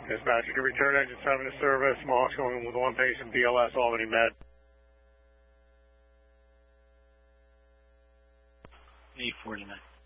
Dispatch, you can return engine 7 to service. Moss going with one patient, BLS Albany Med. 849.